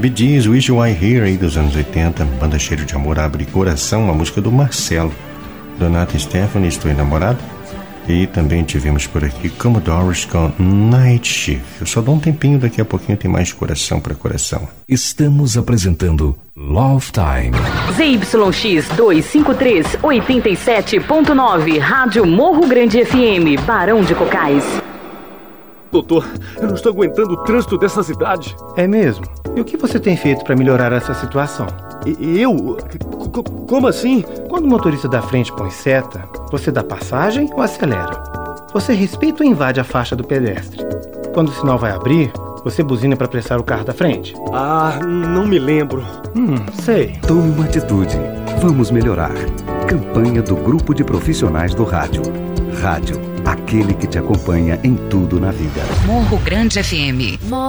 Bee Gees, Wish You Were Here, aí dos anos 80. Banda Cheiro de Amor abre coração, uma música do Marcelo. Donata Stephanie, Estou Enamorado. E também tivemos por aqui Commodores com Night Shift. Eu só dou um tempinho, daqui a pouquinho tem mais Coração para Coração. Estamos apresentando Love Time. ZYX 253, 87.9, Rádio Morro Grande FM, Barão de Cocais. Doutor, eu não estou aguentando o trânsito dessa cidade. É mesmo? E o que você tem feito para melhorar essa situação? Eu? Como assim? Quando o motorista da frente põe seta, você dá passagem ou acelera? Você respeita ou invade a faixa do pedestre? Quando o sinal vai abrir, você buzina para apressar o carro da frente? Ah, não me lembro. Sei. Tome uma atitude. Vamos melhorar. Campanha do Grupo de Profissionais do Rádio. Rádio, aquele que te acompanha em tudo na vida. Morro Grande FM.